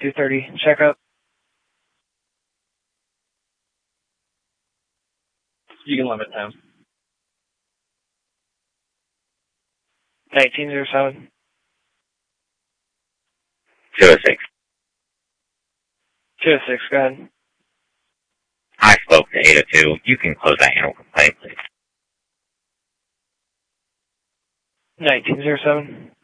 230. Checkup. You can limit time. 1907. 206. 206, go ahead. I spoke to 802. You can close that animal complaint, please. 1907.